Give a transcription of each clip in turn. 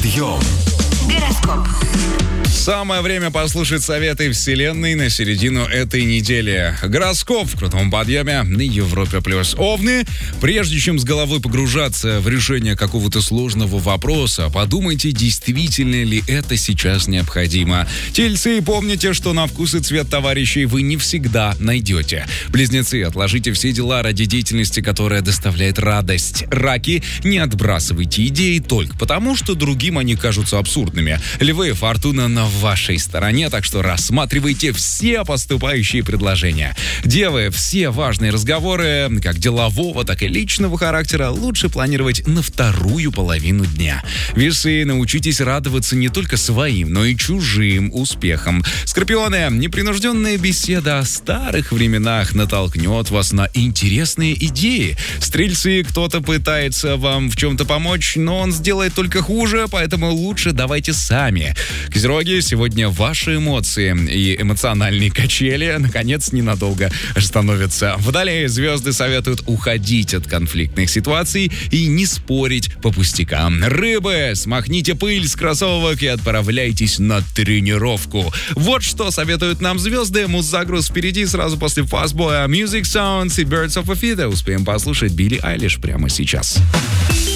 Подъем. Гороскоп. Самое время послушать советы Вселенной на середину этой недели. Гороскоп в крутом подъеме на Европе+. Овны, прежде чем с головой погружаться в решение какого-то сложного вопроса, подумайте, действительно ли это сейчас необходимо. Тельцы, помните, что на вкус и цвет товарищей вы не всегда найдете. Близнецы, отложите все дела ради деятельности, которая доставляет радость. Раки, не отбрасывайте идеи только потому, что другим они кажутся абсурдными. Львы, фортуна на вашей стороне, так что рассматривайте все поступающие предложения. Девы, все важные разговоры, как делового, так и личного характера, лучше планировать на вторую половину дня. Весы, научитесь радоваться не только своим, но и чужим успехам. Скорпионы, непринужденная беседа о старых временах натолкнет вас на интересные идеи. Стрельцы, кто-то пытается вам в чем-то помочь, но он сделает только хуже, поэтому лучше давайте сами. Козероги, сегодня ваши эмоции и эмоциональные качели, наконец, ненадолго становятся. Водолеи, звезды советуют уходить от конфликтных ситуаций и не спорить по пустякам. Рыбы, смахните пыль с кроссовок и отправляйтесь на тренировку. Вот что советуют нам звезды. Муз-загруз впереди, сразу после фастбоя. Music Sounds и Birds of a Feather. Успеем послушать Билли Айлиш прямо сейчас.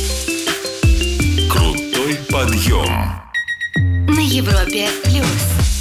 Крутой подъем. На Европе+.